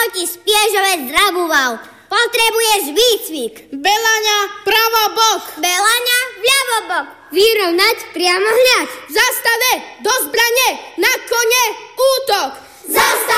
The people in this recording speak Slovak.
ti spiežovec zraboval. Potrebuješ výcvik. Belaňa, pravo bok. Belaňa, vľavo bok. Vyrovnať, priamo hľad. Zastave, do zbrane, na kone, útok. Zastav!